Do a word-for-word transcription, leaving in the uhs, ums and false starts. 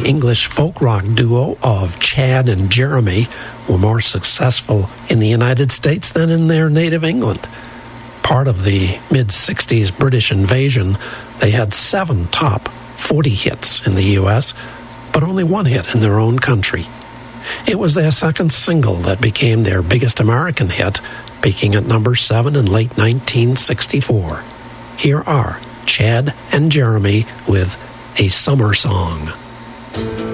the English folk rock duo of Chad and Jeremy were more successful in the United States than in their native England. Part of the mid-sixties British invasion, they had seven top forty hits in the U S, but only one hit in their own country. It was their second single that became their biggest American hit, peaking at number seven in late nineteen sixty-four. Here are Chad and Jeremy with A Summer Song.